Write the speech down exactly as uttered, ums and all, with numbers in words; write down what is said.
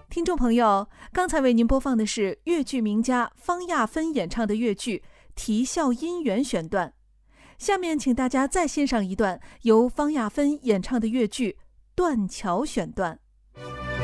听众朋友，刚才为您播放的是越剧名家方亚芬演唱的越剧《啼笑姻缘》选段。下面请大家再欣赏一段由方亚芬演唱的越剧《断桥》选段。